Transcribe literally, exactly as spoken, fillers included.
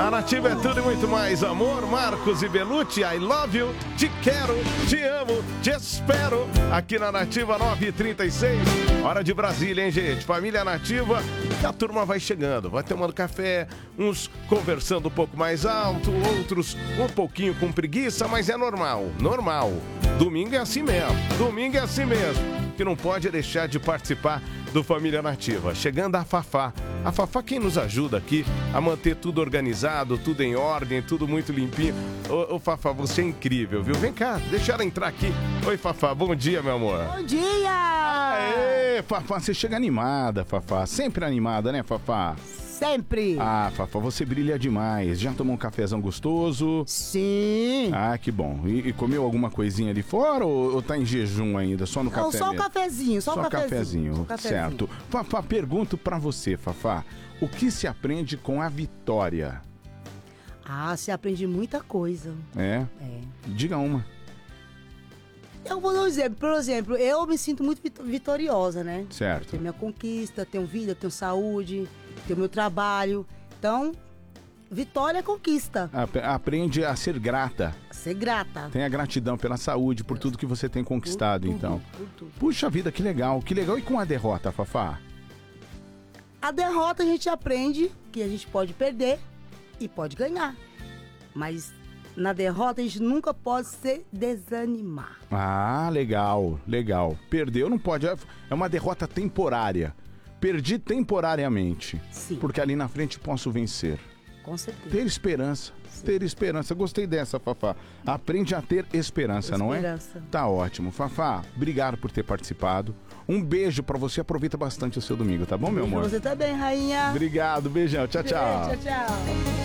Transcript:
A Nativa é tudo e muito mais amor. Marcos e Belucci, I love you, te quero, te amo, te espero. Aqui na Nativa nove e trinta e seis. Hora de Brasília, hein, gente? Família Nativa, a turma vai chegando, vai tomando café, uns conversando um pouco mais alto, outros um pouquinho com preguiça, mas é normal, normal. Domingo é assim mesmo, domingo é assim mesmo. Que não pode deixar de participar do Família Nativa. Chegando a Fafá. A Fafá quem nos ajuda aqui a manter tudo organizado, tudo em ordem, tudo muito limpinho. Ô, ô Fafá, você é incrível, viu? Vem cá, deixa ela entrar aqui. Oi, Fafá, bom dia, meu amor. Bom dia! Aê, Fafá, você chega animada, Fafá. Sempre animada, né, Fafá? Sempre. Ah, Fafá, você brilha demais. Já tomou um cafezão gostoso? Sim. Ah, que bom. E, e comeu alguma coisinha ali fora ou, ou tá em jejum ainda? Só no Não, café só mesmo? o cafezinho, só, Só o cafezinho. cafezinho, Só o cafezinho. certo. Fafá, pergunto pra você, Fafá. O que se aprende com a vitória? Ah, você aprende muita coisa. É? É. Diga uma. Eu vou dar um exemplo. Por exemplo, eu me sinto muito vit- vitoriosa, né? Certo. Tenho minha conquista, tenho vida, tenho saúde, tenho meu trabalho. Então, vitória é conquista. Ap- Aprende a ser grata. Ser grata. Tenha gratidão pela saúde, por tudo que você tem conquistado, Por tudo, então. por tudo. Puxa vida, que legal, que legal. E com a derrota, Fafá? A derrota a gente aprende que a gente pode perder e pode ganhar. Mas na derrota a gente nunca pode se desanimar. Ah, legal, legal. Perdeu não pode, é é uma derrota temporária. Perdi temporariamente. Sim. Porque ali na frente posso vencer. Com certeza. Ter esperança, ter esperança. Gostei dessa, Fafá. Aprende a ter esperança, não é? Esperança. Tá ótimo. Fafá, obrigado por ter participado. Um beijo pra você. Aproveita bastante o seu domingo, tá bom, meu Beijo pra amor? você também, rainha. Obrigado, beijão. Tchau, tchau. Beijo, tchau, tchau.